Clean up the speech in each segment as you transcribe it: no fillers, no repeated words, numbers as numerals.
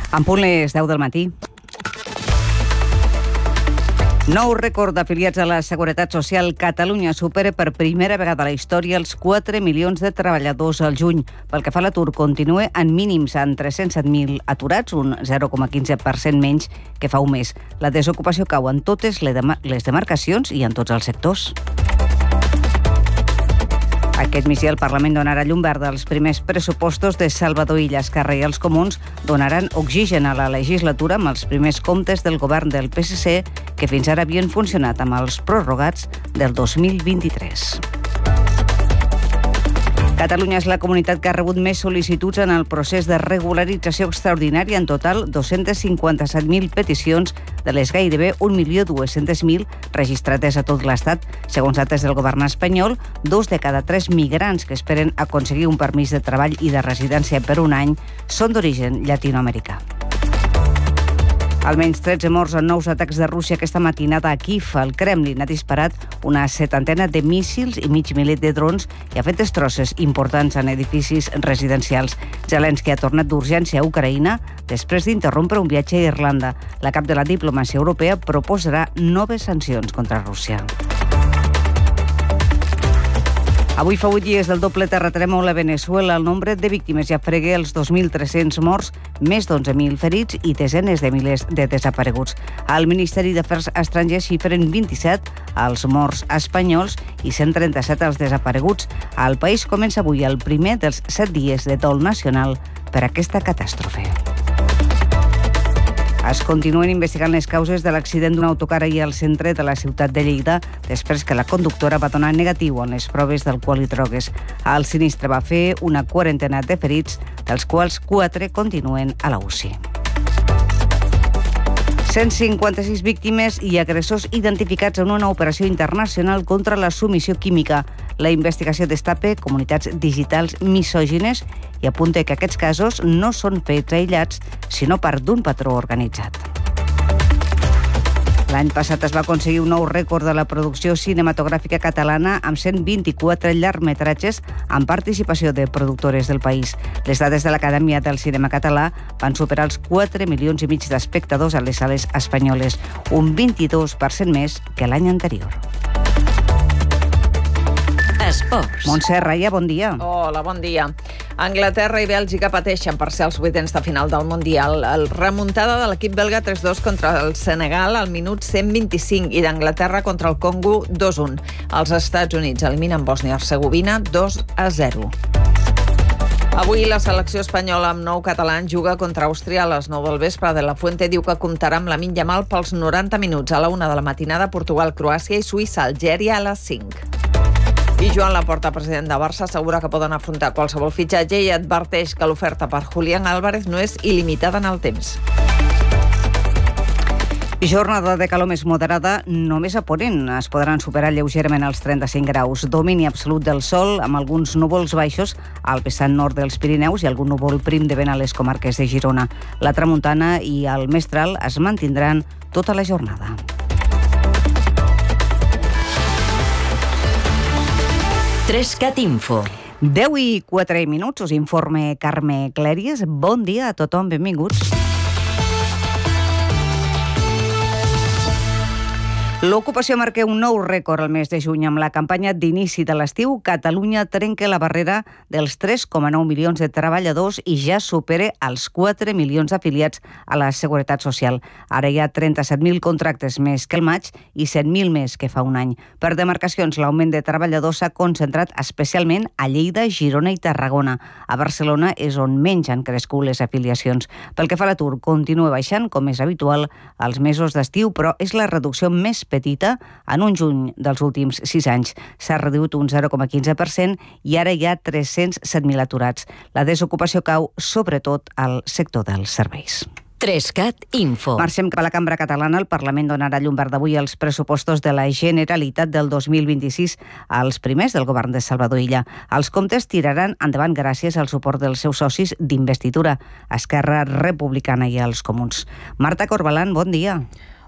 En punt les 10 del matí. Nou rècord d'afiliats a la Seguretat Social. Catalunya supera per primera vegada a la història els 4 milions de treballadors al juny. Pel que fa a l'atur, continua en mínims amb 307.000 aturats, un 0,15% menys que fa un mes. La desocupació cau en totes les demarcacions i en tots els sectors. Aquest migdia el Parlament donarà llum verda als primers pressupostos de Salvador Illa. Esquerra i els comuns donaran oxigen a la legislatura amb els primers comptes del govern del PSC, que fins ara havien funcionat amb els prorrogats del 2023. Catalunya és la comunitat que ha rebut més sol·licituds en el procés de regularització extraordinària. En total, 257.000 peticions de les gairebé 1.200.000 registrades a tot l'Estat. Segons dades del govern espanyol, 2 de cada 3 migrants que esperen aconseguir un permís de treball i de residència per un any són d'origen llatinoamericà. Almenys 13 morts en nous atacs de Rússia aquesta matinada a Kíev. El Kremlin ha disparat una 70 de míssils i mig miler de drons i ha fet destrosses importants en edificis residencials. Zelensky ha tornat d'urgència a Ucraïna després d'interrompre un viatge a Irlanda. La cap de la diplomàcia europea proposarà noves sancions contra Rússia. Avui fa 8 dies del doble terratrèmol a Venezuela. El nombre de víctimes ja frega els 2.300 morts, més d'11.000 ferits i desenes de milers de desapareguts. Al Ministeri d'Afers Estrangers xifren 27 els morts espanyols i 137 els desapareguts. El país comença avui el primer dels 7 dies de dol nacional per aquesta catàstrofe. Es continuen investigant les causes de l'accident d'un autocar ahir al centre de la ciutat de Lleida després que la conductora va donar negatiu en les proves d'alcohol i drogues. El sinistre va fer una quarantena de ferits, dels quals 4 continuen a la UCI. 156 víctimes i agressors identificats en una operació internacional contra la submissió química. La investigació destapa comunitats digitals misògines i apunta que aquests casos no són fets aïllats, sinó part d'un patró organitzat. L'any passat es va aconseguir un nou rècord de la producció cinematogràfica catalana amb 124 llargmetratges amb participació de productores del país. Les dades de l'Acadèmia del Cinema Català van superar els 4,5 milions d'espectadors a les sales espanyoles, un 22% més que l'any anterior. Esports. Montse Raya, bon dia. Hola, bon dia. Anglaterra i Bèlgica pateixen per ser els vuitens de final del Mundial. El remuntada de l'equip belga 3-2 contra el Senegal al minut 125 i d'Anglaterra contra el Congo 2-1. Els Estats Units eliminen Bòsnia-Hercegovina 2-0. Avui la selecció espanyola amb 9 catalans juga contra Àustria a les 9 del vespre. De la Fuente diu que comptarà amb Lamine Yamal pels 90 minuts. A la 1 de la matinada, Portugal-Croàcia i Suïssa-Algèria a les 5. I Joan Laporta, president de Barça, assegura que poden afrontar qualsevol fitxatge i adverteix que l'oferta per Julián Álvarez no és il·limitada en el temps. Jornada de calor més moderada només a Ponent. Es podran superar lleugerament els 35 graus. Domini absolut del sol amb alguns núvols baixos al vessant nord dels Pirineus i algun núvol prim de vent a les comarques de Girona. La tramuntana i el mestral es mantindran tota la jornada. Trescat Info. 10:04, us informa Carme Clèries. Bon dia a tothom, benvinguts. L'ocupació marca un nou rècord al mes de juny. Amb la campanya d'inici de l'estiu, Catalunya trenca la barrera dels 3,9 milions de treballadors i ja supera els 4 milions d'afiliats a la Seguretat Social. Ara hi ha 37.000 contractes més que el maig i 100.000 més que fa un any. Per demarcacions, l'augment de treballadors s'ha concentrat especialment a Lleida, Girona i Tarragona. A Barcelona és on menys han crescut les afiliacions. Pel que fa a l'atur, continua baixant, com és habitual, als mesos d'estiu, però és la reducció més petita en un juny dels últims 6 anys. S'ha reduït un 0,15% i ara hi ha 307.000 aturats. La desocupació cau sobretot al sector dels serveis. Trescat Info. Marxem cap a la Cambra Catalana. El Parlament donarà llum verda avui als pressupostos de la Generalitat del 2026, als primers del govern de Salvador Illa. Els comptes tiraran endavant gràcies al suport dels seus socis d'investidura, Esquerra Republicana i els Comuns. Marta Corbalan, bon dia.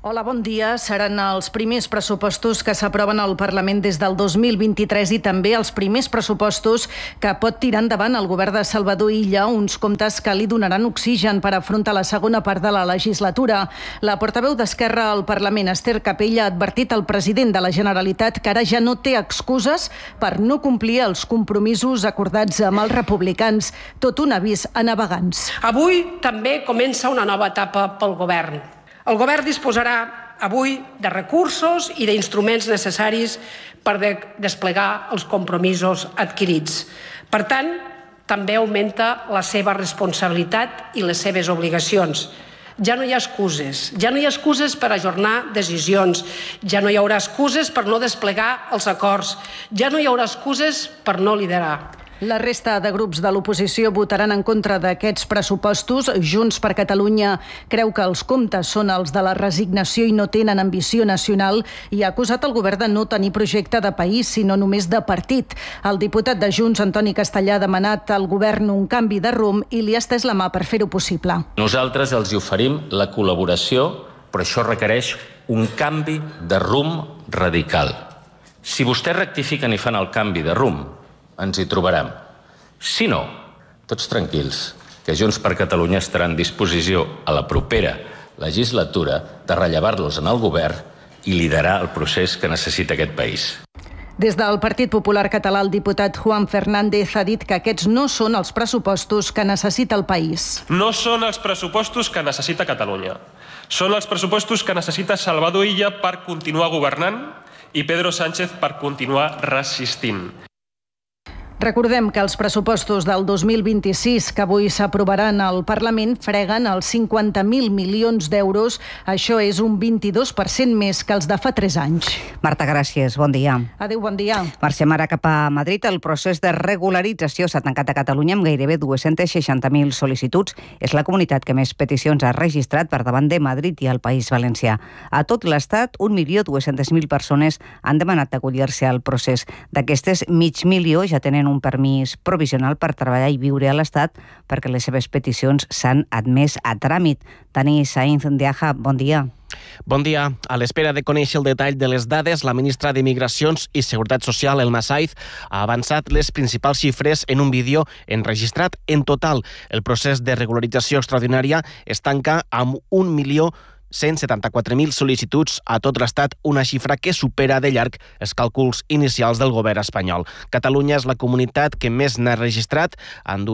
Hola, bon dia. Seran els primers pressupostos que s'aproven al Parlament des del 2023 i també els primers pressupostos que pot tirar endavant el govern de Salvador Illa, uns comptes que li donaran oxigen per afrontar la segona part de la legislatura. La portaveu d'Esquerra al Parlament, Esther Capella, ha advertit al president de la Generalitat que ara ja no té excuses per no complir els compromisos acordats amb els republicans. Tot un avís a navegants. Avui també comença una nova etapa pel govern. El govern disposarà avui de recursos i d'instruments necessaris per desplegar els compromisos adquirits. Per tant, també augmenta la seva responsabilitat i les seves obligacions. Ja no hi ha excuses. Ja no hi ha excuses per ajornar decisions. Ja no hi haurà excuses per no desplegar els acords. Ja no hi haurà excuses per no liderar. La resta de grups de l'oposició votaran en contra d'aquests pressupostos. Junts per Catalunya creu que els comptes són els de la resignació i no tenen ambició nacional i ha acusat el govern de no tenir projecte de país, sinó només de partit. El diputat de Junts, Antoni Castellà, ha demanat al govern un canvi de rumb i li ha estès la mà per fer-ho possible. Nosaltres els hi oferim la col·laboració, però això requereix un canvi de rumb radical. Si vostès rectifiquen i fan el canvi de rumb, ens hi trobarem. Si no, tots tranquils, que Junts per Catalunya estarà en disposició a la propera legislatura de rellevar-los en el govern i liderar el procés que necessita aquest país. Des del Partit Popular Català, el diputat Juan Fernández ha dit que aquests no són els pressupostos que necessita el país. No són els pressupostos que necessita Catalunya. Són els pressupostos que necessita Salvador Illa per continuar governant i Pedro Sánchez per continuar resistint. Recordem que els pressupostos del 2026 que avui s'aprovaran al Parlament freguen els 50.000 milions d'euros. Això és un 22% més que els de fa 3 anys. Marta, gràcies. Bon dia. Adéu, bon dia. Marxem ara cap a Madrid. El procés de regularització s'ha tancat a Catalunya amb gairebé 260.000 sol·licituds. És la comunitat que més peticions ha registrat per davant de Madrid i el País Valencià. A tot l'Estat, 1.200.000 persones han demanat acollir-se al procés. D'aquestes, 500.000 ja tenen un permís provisional per treballar i viure a l'Estat perquè les seves peticions s'han admès a tràmit. Dani Sainz de Aja, bon dia. Bon dia. A l'espera de conèixer el detall de les dades, la ministra de Migracions i Seguretat Social, Elma Saiz, ha avançat les principals xifres en un vídeo enregistrat. En total, el procés de regularització extraordinària es tanca amb 1.174.000 sol·licituds a tot l'Estat, una xifra que supera de llarg els càlculs inicials del govern espanyol. Catalunya és la comunitat que més n'ha registrat, amb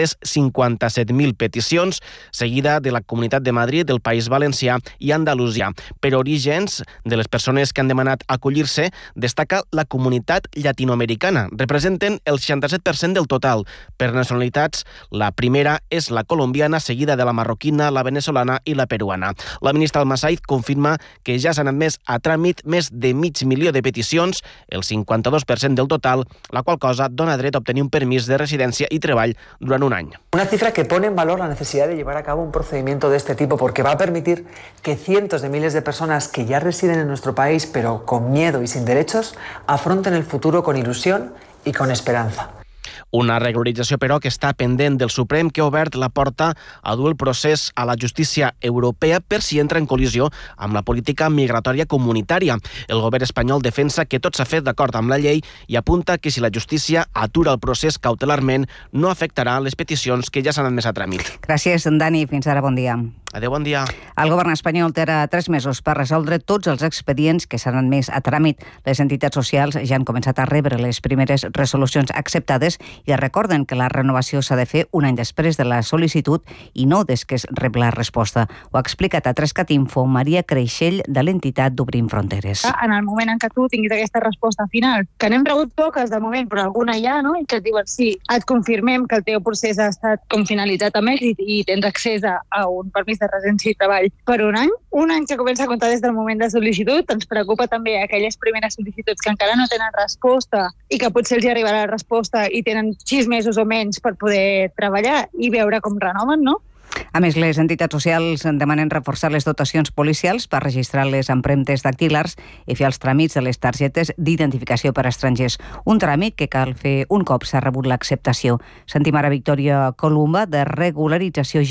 257.000 peticions, seguida de la Comunitat de Madrid, del País Valencià i Andalusia. Per orígens de les persones que han demanat acollir-se, destaca la comunitat llatinoamericana. Representen el 67% del total. Per nacionalitats, la primera és la colombiana, seguida de la marroquina, la venezolana i la peruana. La ministra Elma Saiz confirma que ja s'han admès a tràmit més de 500.000 de peticions, el 52% del total, la qual cosa dona dret a obtenir un permís de residència i treball durant un any. Una cifra que pone en valor la necesidad de llevar a cabo un procedimiento de este tipo porque va a permitir que cientos de miles de personas que ya residen en nuestro país pero con miedo y sin derechos afronten el futuro con ilusión y con esperanza. Una regularització, però, que està pendent del Suprem, que ha obert la porta a dur el procés a la justícia europea per si entra en col·lisió amb la política migratòria comunitària. El govern espanyol defensa que tot s'ha fet d'acord amb la llei i apunta que si la justícia atura el procés cautelarment no afectarà les peticions que ja s'han admès a tràmit. Gràcies, Dani. Fins ara, bon dia. Adéu, bon dia. El govern espanyol té ara 3 mesos per resoldre tots els expedients que s'han admès a tràmit. Les entitats socials ja han començat a rebre les primeres resolucions acceptades i recorden que la renovació s'ha de fer un any després de la sol·licitud i no des que es rep la resposta. Ho ha explicat a 3cat Info Maria Creixell, de l'entitat d'Obrim Fronteres. En el moment en què tu tinguis aquesta resposta final, que n'hem rebut poques de moment, però alguna hi ha, no? I que et diuen sí, et confirmem que el teu procés ha estat com finalitzat amb èxit i tens accés a un permís de residència i treball per un any que comença a comptar des del moment de sol·licitud. Ens preocupa també aquelles primeres sol·licituds que encara no tenen resposta i que potser els hi arribarà la resposta i tenen 6 mesos o menys per poder treballar i veure com renoven, no? A més, les entitats socials demanen reforçar les dotacions policials per registrar les empremtes dactilars i fer els tràmits de les targetes d'identificació per a estrangers. Un tràmit que cal fer un cop s'ha rebut l'acceptació. Sentim ara Victòria Columba, de regularització ja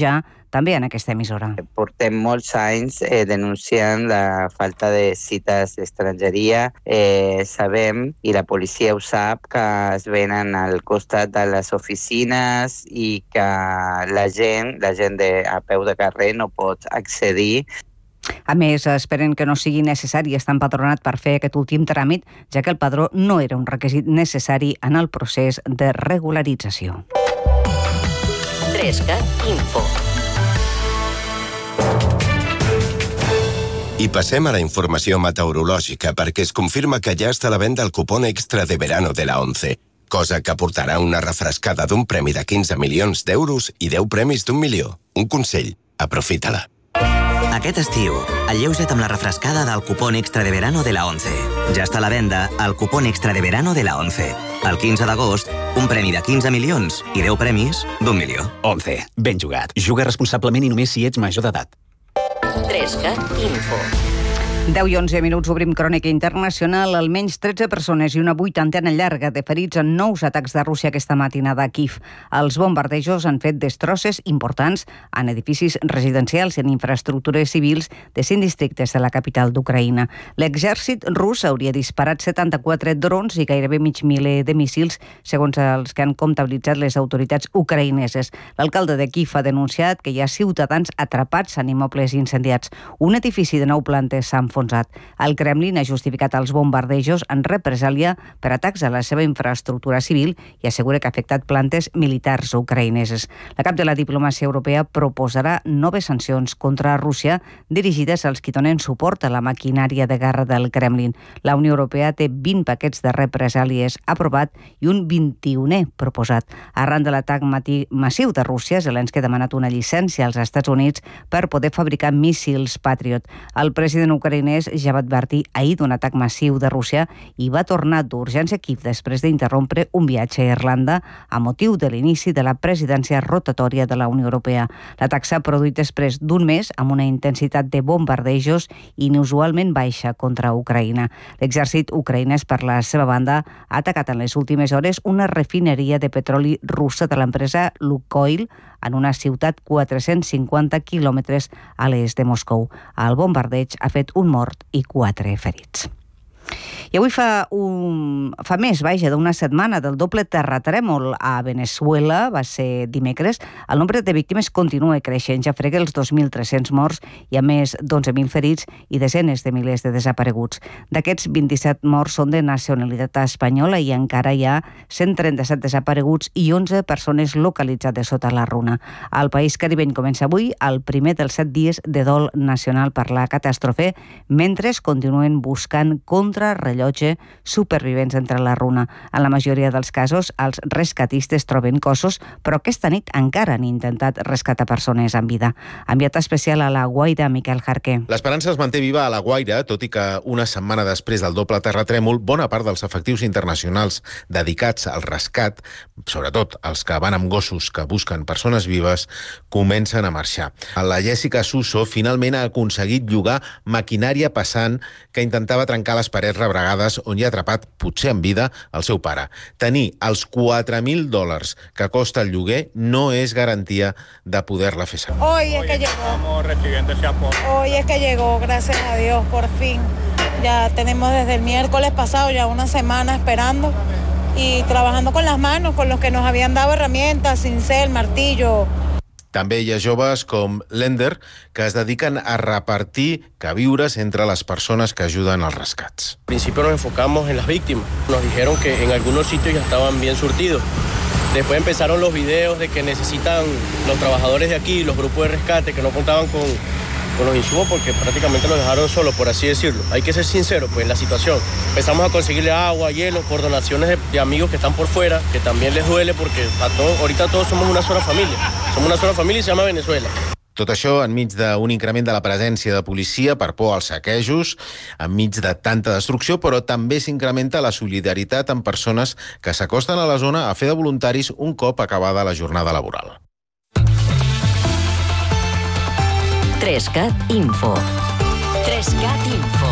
també en aquesta emissora. Portem molts anys denunciant la falta de cites d'estrangeria. Sabem, i la policia ho sap, que es venen al costat de les oficines i que la gent a peu de carrer no pot accedir. A més, esperen que no sigui necessari estar empadronat per fer aquest últim tràmit, ja que el padró no era un requisit necessari en el procés de regularització. 3CAT Info. I passem a la informació meteorològica, perquè es confirma que ja està a la venda el cupón extra de verano de la ONCE, cosa que aportarà una refrescada d'un premi de 15 milions d'euros i 10 premis d'1 milió. Un consell, aprofita-la. Aquest estiu, alleuja't amb la refrescada del cupón extra de verano de la ONCE. Ja està a la venda el cupón extra de verano de la ONCE. El 15 d'agost, un premi de 15 milions i 10 premis d'1 milió. ONCE. Ben jugat. Juga responsablement i només si ets major d'edat. 3CAT Info. 10 i 11 minuts, obrim crònica internacional. Almenys 13 persones i una vuitantena llarga de ferits en nous atacs de Rússia aquesta matinada a Kíev. Els bombardejos han fet destrosses importants en edificis residencials i en infraestructures civils de 5 districtes de la capital d'Ucraïna. L'exèrcit rus hauria disparat 74 drons i gairebé mig miler de míssils, segons els que han comptabilitzat les autoritats ucraïneses. L'alcalde de Kíev ha denunciat que hi ha ciutadans atrapats en immobles incendiats. Un edifici de 9 plantes s'ha enfonsat. El Kremlin ha justificat els bombardejos en represàlia per atacs a la seva infraestructura civil i assegura que ha afectat plantes militars ucraïneses. La cap de la diplomàcia europea proposarà noves sancions contra Rússia dirigides als qui donen suport a la maquinària de guerra del Kremlin. La Unió Europea té 20 paquets de represàlies aprovat i un 21è proposat. Arran de l'atac massiu de Rússia, Zelensky ha demanat una llicència als Estats Units per poder fabricar míssils Patriot. El president ucraïnès ja va advertir ahir d'un atac massiu de Rússia i va tornar d'urgència a Kíev després d'interrompre un viatge a Irlanda a motiu de l'inici de la presidència rotatòria de la Unió Europea. L'atac s'ha produït després d'un mes amb una intensitat de bombardejos inusualment baixa contra Ucraïna. L'exèrcit ucraïnès, per la seva banda, ha atacat en les últimes hores una refineria de petroli russa de l'empresa Lukoil en una ciutat 450 quilòmetres a l'est de Moscou. El bombardeig ha fet un mort i 4 ferits. I avui fa més d'una setmana del doble terratrèmol a Venezuela, va ser dimecres. El nombre de víctimes continua creixent, ja frega els 2.300 morts i a més d'11.000 ferits i desenes de milers de desapareguts. D'aquests, 27 morts són de nacionalitat espanyola i encara hi ha 137 desapareguts i 11 persones localitzades sota la runa. El país caribeny comença avui el primer dels 7 dies de dol nacional per la catàstrofe, mentre continuen buscant contrarrellotge supervivents entre la runa. En la majoria dels casos, els rescatistes troben cossos, però aquesta nit encara han intentat rescatar persones en vida. Enviat especial a La Guaira, Miquel Jarqué. L'esperança es manté viva a La Guaira, tot i que una setmana després del doble terratrèmol, bona part dels efectius internacionals dedicats al rescat, sobretot els que van amb gossos que busquen persones vives, comencen a marxar. La Jessica Suso finalment ha aconseguit llogar maquinària pesant que intentava trencar les parets rebregades on hi ha atrapat, potser en vida, el seu pare. Tenir els $4.000 que costa el lloguer no és garantia de poder-la fer servir. Hoy es que llegó, gracias a Dios, por fin. Ya tenemos desde el miércoles pasado ya una semana esperando y trabajando con las manos, con los que nos habían dado herramientas, cincel, martillo. També hi ha joves com Lender que es dediquen a repartir queviures entre las personas que ayudan als rescats. Al principio nos enfocamos en las víctimas. Nos dijeron que en algunos sitios ya estaban bien surtidos. Después empezaron los videos de que necesitan los trabajadores de aquí, los grupos de rescate que no contaban con los insumos porque prácticamente los dejaron solos, por así decirlo. Hay que ser sinceros pues en la situación. Empezamos a conseguirle agua, hielo, por donaciones de amigos que están por fuera, que también les duele porque ahorita todos somos una sola familia. Somos una sola familia y se llama Venezuela. Tot això enmig d'un increment de la presència de policia per por als saquejos, enmig de tanta destrucció, però també s'incrementa la solidaritat amb persones que s'acosten a la zona a fer de voluntaris un cop acabada la jornada laboral. 3CAT Info. 3CAT Info.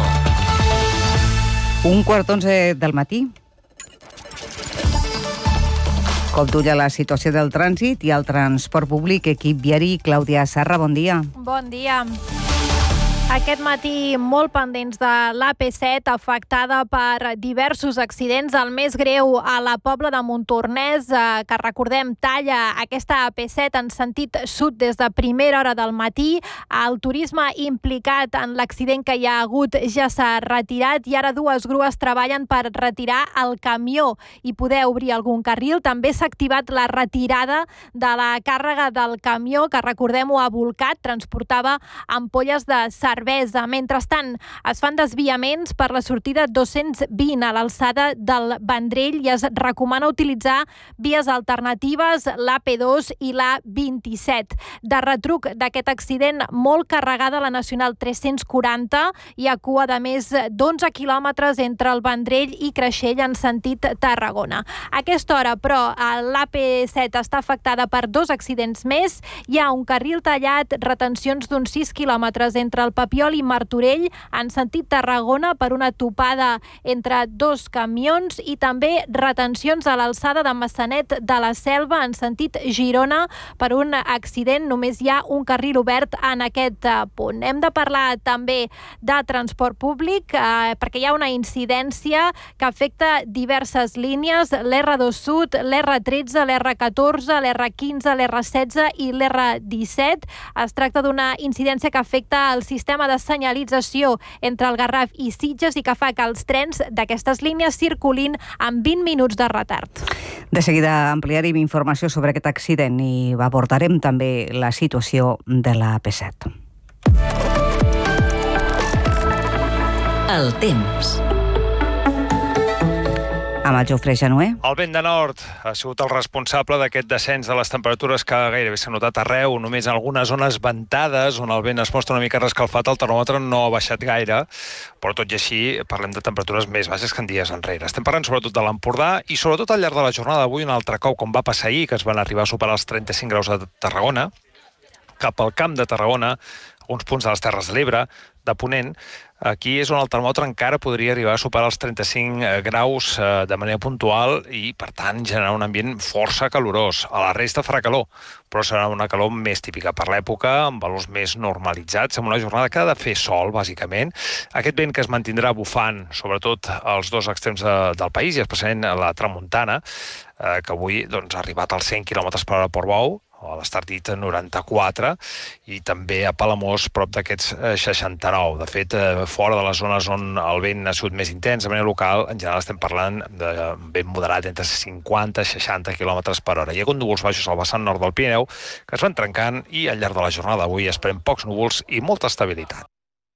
1:15 del matí. Com duia la situació del trànsit i el transport públic, equip viari, Clàudia Sarra, bon dia. Bon dia. Aquest matí molt pendents de l'AP7, afectada per diversos accidents. El més greu a la Pobla de Montornès, que recordem talla aquesta AP7 en sentit sud des de primera hora del matí. El turisme implicat en l'accident que hi ha hagut ja s'ha retirat i ara dues grues treballen per retirar el camió i poder obrir algun carril. També s'ha activat la retirada de la càrrega del camió, que recordem-ho ha volcat, transportava ampolles de cervesa. Mentrestant, es fan desviaments per la sortida 220 a l'alçada del Vendrell i es recomana utilitzar vies alternatives, l'AP2 i l'A27. De retruc d'aquest accident, molt carregada la Nacional 340, hi ha cua de més d'11 quilòmetres entre el Vendrell i Creixell en sentit Tarragona. A aquesta hora, però, l'AP7 està afectada per 2 accidents més. Hi ha un carril tallat, retencions d'uns 6 quilòmetres entre el Papiol i Martorell en sentit Tarragona per una topada entre 2 camions i també retencions a l'alçada de Massanet de la Selva en sentit Girona per un accident. Només hi ha un carril obert en aquest punt. Hem de parlar també de transport públic perquè hi ha una incidència que afecta diverses línies, l'R2 Sud, l'R13, l'R14, l'R15, l'R16 i l'R17. Es tracta d'una incidència que afecta el sistema de senyalització entre el Garraf i Sitges i que fa que els trens d'aquestes línies circulin amb 20 minuts de retard. De seguida ampliarem informació sobre aquest accident i abordarem també la situació de la P7. El temps. Amb el Jofre Januer. El vent de nord ha sigut el responsable d'aquest descens de les temperatures que gairebé s'ha notat arreu. Només en algunes zones ventades, on el vent es mostra una mica rescalfat, el termòmetre no ha baixat gaire, però tot i així parlem de temperatures més baixes que en dies enrere. Estem parlant sobretot de l'Empordà i sobretot al llarg de la jornada d'avui un altre cop, com va passar ahir, que es van arribar a superar els 35 graus a Tarragona, cap al Camp de Tarragona, alguns punts de les Terres de l'Ebre, de Ponent. Aquí és on el termòmetre encara podria arribar a superar els 35 graus de manera puntual i, per tant, generar un ambient força calorós. A la resta farà calor, però serà una calor més típica per l'època, amb valors més normalitzats, amb una jornada que ha de fer sol, bàsicament. Aquest vent que es mantindrà bufant, sobretot als 2 extrems del país, i especialment a la tramuntana, que avui ha arribat als 100 km per hora a Portbou, a l'Estartit 94, i també a Palamós prop d'aquests 69. De fet, fora de les zones on el vent ha sigut més intens, de manera local, en general estem parlant de vent moderat entre 50 i 60 km per hora. Hi ha hagut núvols baixos al vessant nord del Pirineu que es van trencant i al llarg de la jornada d'avui esperem pocs núvols i molta estabilitat.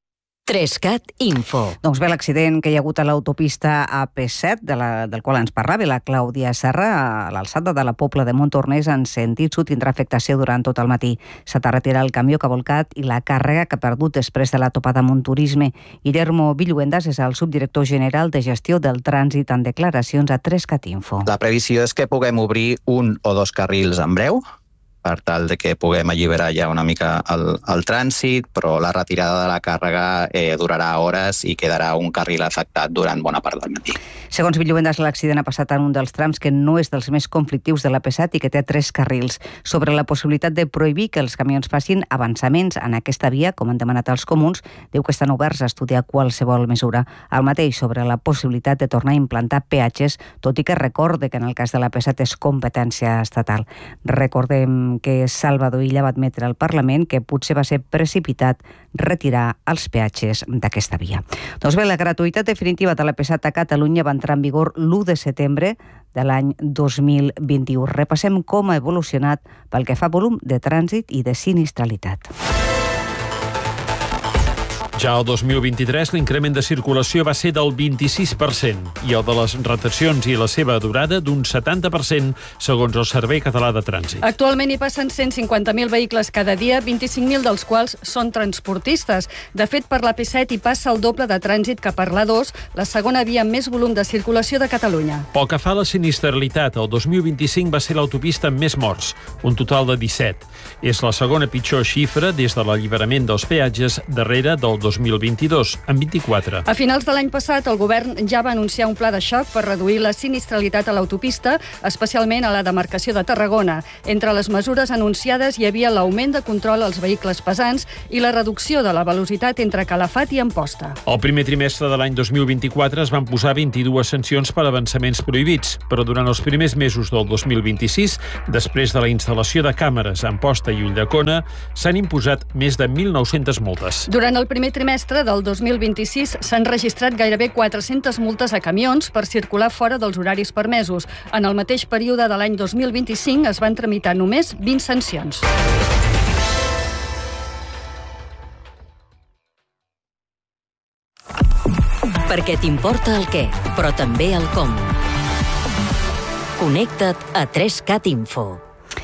3CAT Info. Doncs bé, l'accident que hi ha hagut a l'autopista AP7, del qual ens parlava la Clàudia Serra, a l'alçada de la Pobla de Montornès, en sentit sud, tindrà afectació durant tot el matí. S'ha de retirar el camió que ha volcat i la càrrega que ha perdut després de la topada amb un turisme. Guillermo Villuendas és el subdirector general de gestió del trànsit en declaracions a 3CAT Info. La previsió és que puguem obrir 1 o 2 carrils en breu, per tal de que puguem alliberar ja una mica el trànsit, però la retirada de la càrrega durarà hores i quedarà un carril afectat durant bona part del matí. Segons Villuendas, l'accident ha passat en un dels trams que no és dels més conflictius de la P7 i que té 3 carrils. Sobre la possibilitat de prohibir que els camions facin avançaments en aquesta via, com han demanat els comuns, diu que estan oberts a estudiar qualsevol mesura. El mateix sobre la possibilitat de tornar a implantar peatges, tot i que recorde que en el cas de la P7 és competència estatal. Recordem que Salvador Illa va admetre al Parlament que potser va ser precipitat retirar els peatges d'aquesta via. Doncs bé, la gratuïtat definitiva de la P7 a Catalunya va entrar en vigor l'1 de setembre de l'any 2021. Repassem com ha evolucionat pel que fa a volum de trànsit i de sinistralitat. Ja el 2023 l'increment de circulació va ser del 26% i el de les retencions i la seva durada d'un 70% segons el Servei Català de Trànsit. Actualment hi passen 150.000 vehicles cada dia, 25.000 dels quals són transportistes. De fet, per la P7 hi passa el doble de trànsit que per l'A2, la segona via amb més volum de circulació de Catalunya. Pel que fa a la sinistralitat, el 2025 va ser l'autopista amb més morts, un total de 17. És la segona pitjor xifra des de l'alliberament dels peatges darrere del 2019. 2022, en 24. A finals de l'any passat, el govern ja va anunciar un pla de xoc per reduir la sinistralitat a l'autopista, especialment a la demarcació de Tarragona. Entre les mesures anunciades hi havia l'augment de control als vehicles pesants i la reducció de la velocitat entre Calafat i Amposta. Al primer trimestre de l'any 2024 es van posar 22 sancions per avançaments prohibits, però durant els primers mesos del 2026, després de la instal·lació de càmeres a Amposta i Ulldecona, s'han imposat més de 1.900 multes. Durant el primer trimestre del 2026 s'han registrat gairebé 400 multes a camions per circular fora dels horaris permesos. En el mateix període de l'any 2025 es van tramitar només 20 sancions. Perquè t'importa el què, però també el com. Connecta't a 3CAT Info.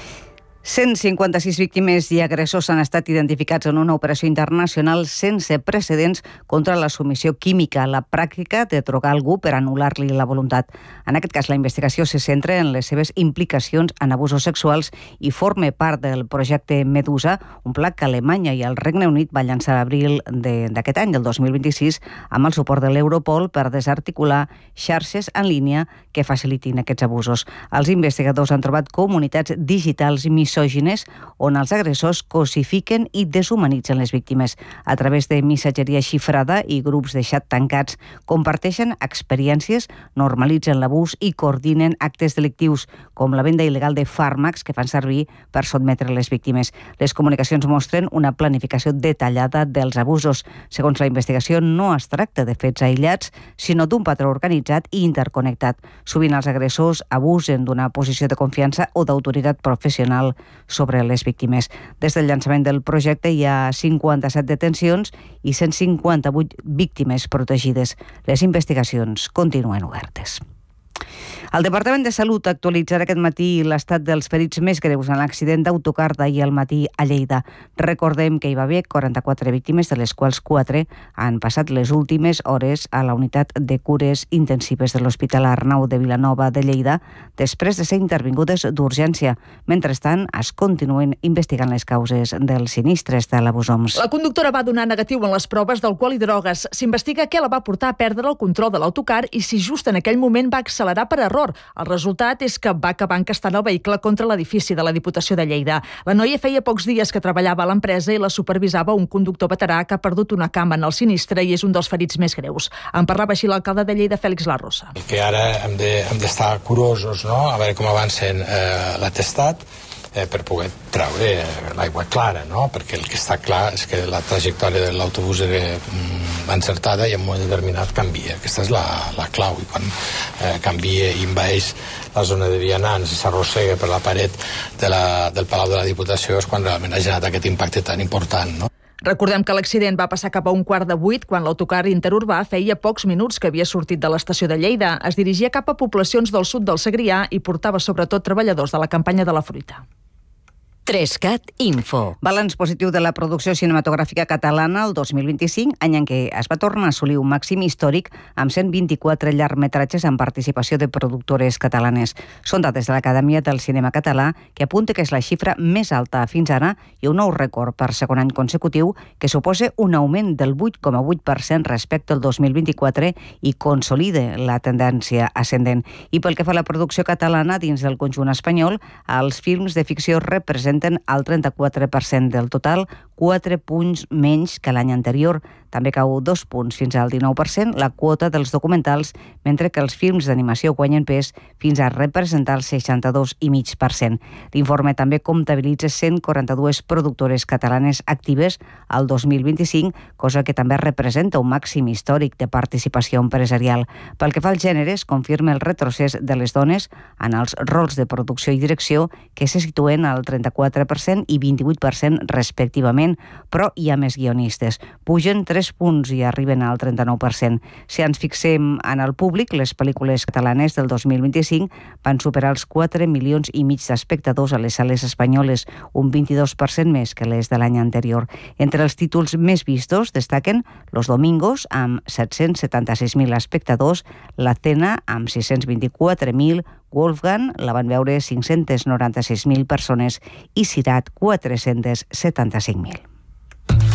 156 víctimes i agressors han estat identificats en una operació internacional sense precedents contra la submissió química, la pràctica de drogar algú per anul·lar-li la voluntat. En aquest cas, la investigació se centra en les seves implicacions en abusos sexuals i forma part del projecte Medusa, un pla que Alemanya i el Regne Unit va llançar a l'abril d'aquest any, del 2026, amb el suport de l'Europol per desarticular xarxes en línia que facilitin aquests abusos. Els investigadors han trobat comunitats digitals misògines on els agressors cosifiquen i deshumanitzen les víctimes. A través de missatgeria xifrada i grups de xat tancats, comparteixen experiències, normalitzen l'abús i coordinen actes delictius, com la venda il·legal de fàrmacs que fan servir per sotmetre les víctimes. Les comunicacions mostren una planificació detallada dels abusos. Segons la investigació, no es tracta de fets aïllats, sinó d'un patró organitzat i interconnectat. Sovint els agressors abusen d'una posició de confiança o d'autoritat professional sobre les víctimes. Des del llançament del projecte hi ha 57 detencions i 158 víctimes protegides. Les investigacions continuen obertes. El Departament de Salut actualitzarà aquest matí l'estat dels ferits més greus en l'accident d'autocar d'ahir al matí a Lleida. Recordem que hi va haver 44 víctimes, de les quals 4 han passat les últimes hores a la unitat de cures intensives de l'Hospital Arnau de Vilanova de Lleida, després de ser intervingudes d'urgència. Mentrestant, es continuen investigant les causes dels sinistres de l'abús-oms. La conductora va donar negatiu en les proves d'alcohol i drogues. S'investiga què la va portar a perdre el control de l'autocar i si just en aquell moment va accelerar per error. El resultat és que va acabar encastant el vehicle contra l'edifici de la Diputació de Lleida. La noia feia pocs dies que treballava a l'empresa i la supervisava un conductor veterà que ha perdut una cama en el sinistre i és un dels ferits més greus. En parlava així l'alcalde de Lleida, Fèlix Larrosa. Que ara hem d'estar curosos, no?, a veure com avancen l'atestat, per poder treure l'aigua clara, no? Perquè el que està clar és que la trajectòria de l'autobús era encertada i en un moment determinat canvia. Aquesta és la clau, i quan canvia i envaeix la zona de vianants i s'arrossega per la paret del Palau de la Diputació és quan realment ha generat aquest impacte tan important, no? Recordem que l'accident va passar cap a 7:15 quan l'autocar interurbà feia pocs minuts que havia sortit de l'estació de Lleida. Es dirigia cap a poblacions del sud del Segrià i portava sobretot treballadors de la campanya de la fruita. 3CAT Info. Balanç positiu de la producció cinematogràfica catalana el 2025, any en què es va tornar a assolir un màxim històric amb 124 llargmetratges amb participació de productores catalanes. Són dades de l'Acadèmia del Cinema Català, que apunta que és la xifra més alta fins ara i un nou rècord per segon any consecutiu que suposa un augment del 8,8% respecte al 2024 i consolida la tendència ascendent. I pel que fa a la producció catalana dins del conjunt espanyol, els films de ficció representen el 34% del total, 4 punts menys que l'any anterior. També cau 2 punts fins al 19% la quota dels documentals, mentre que els films d'animació guanyen pes fins a representar el 62,5%. L'informe també comptabilitza 142 productores catalanes actives al 2025, cosa que també representa un màxim històric de participació empresarial. Pel que fa als gèneres, confirma el retrocés de les dones en els rols de producció i direcció, que se situen al 34% i 28% respectivament, però hi ha més guionistes. Pugen 3 punts i arriben al 39%. Si ens fixem en el públic, les pel·lícules catalanes del 2025 van superar els 4,5 milions d'espectadors a les sales espanyoles, un 22% més que les de l'any anterior. Entre els títols més vistos destaquen Los Domingos, amb 776.000 espectadors, La Cena, amb 624.000, Wolfgang la van veure 596.000 persones i Sirat 475.000.